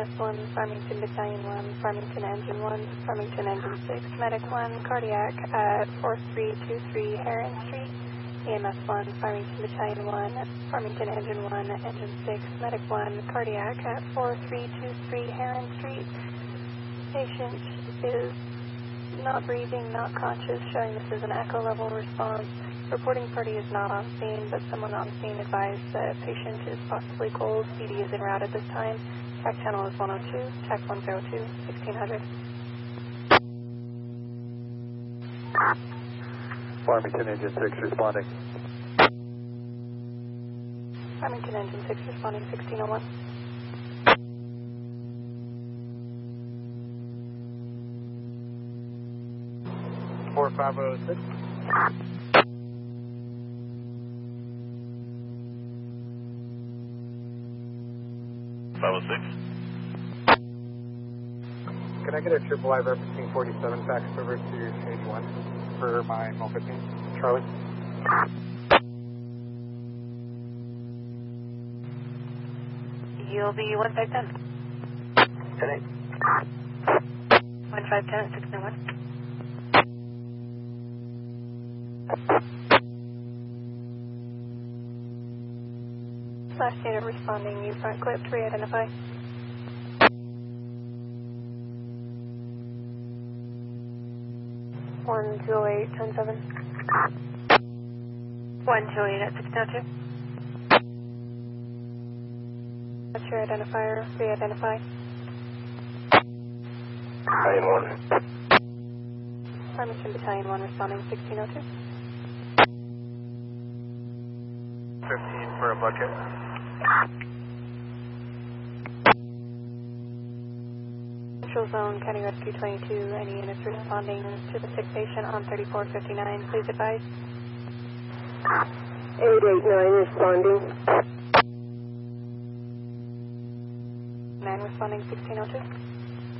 EMS 1, Farmington Battalion 1, Farmington Engine 1, Farmington Engine 6, Medic 1, cardiac at 4323 Heron Street. EMS 1, Farmington Battalion 1, Farmington Engine 1, Engine 6, Medic 1, cardiac at 4323 Heron Street. Patient is not breathing, not conscious, showing this is an echo level response. Reporting party is not on scene, but someone on scene advised that patient is possibly cold. PD is en route at this time. TAC channel is 102, TAC 102, 1600. Farmington Engine 6 responding. Farmington Engine 6 responding, 1601. Four 506. Can I get a triple I referencing 47 fax over to 81 for my Mo 15? Charlie? You'll be 1510. 10-8. 1510, 601. Last unit responding, you front clipped, re-identify. One 208, 107. 128 at 1602. What's your identifier? Re-identify. Battalion 1. Farmington Battalion 1 responding, 1602. 15 for a bucket. Central Zone, County Rescue 22, any units responding to the sick patient on 3459, please advise. 889 responding. 9 responding, 1602.